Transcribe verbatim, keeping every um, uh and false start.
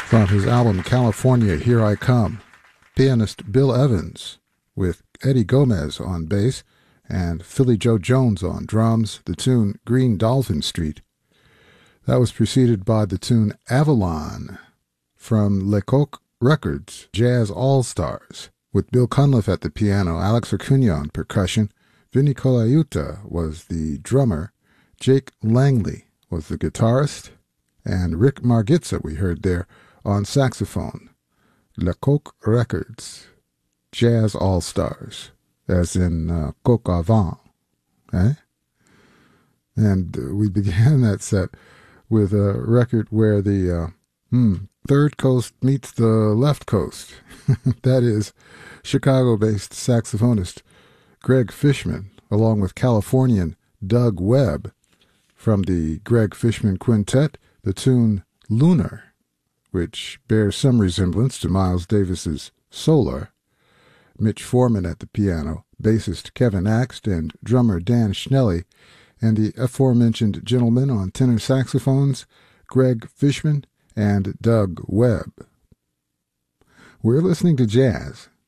From his album California, Here I Come, pianist Bill Evans with Eddie Gomez on bass and Philly Joe Jones on drums, the tune Green Dolphin Street. That was preceded by the tune Avalon from Lecoq Records, Jazz All-Stars, with Bill Cunliffe at the piano, Alex Acuna on percussion, Vinny Colaiuta was the drummer, Jake Langley was the guitarist, and Rick Margitza we heard there on saxophone. Lecoq Records, Jazz All-Stars, as in uh, coq au vin, eh? And uh, we began that set with a record where the uh, hmm, third coast meets the left coast. That is Chicago-based saxophonist Greg Fishman, along with Californian Doug Webb, from the Greg Fishman Quintet, the tune Lunar, which bears some resemblance to Miles Davis's Solar. Mitch Foreman at the piano, bassist Kevin Axt, and drummer Dan Schnelly, and the aforementioned gentlemen on tenor saxophones, Greg Fishman and Doug Webb. We're listening to jazz,